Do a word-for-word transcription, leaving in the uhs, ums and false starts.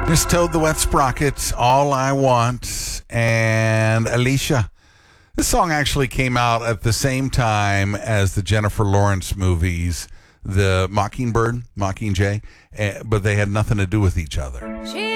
Just Toad the Wet Sprocket, All I Want, and Alicia. This song actually came out at the same time as the Jennifer Lawrence movies, The Mockingbird, Mockingjay, eh, but they had nothing to do with each other. She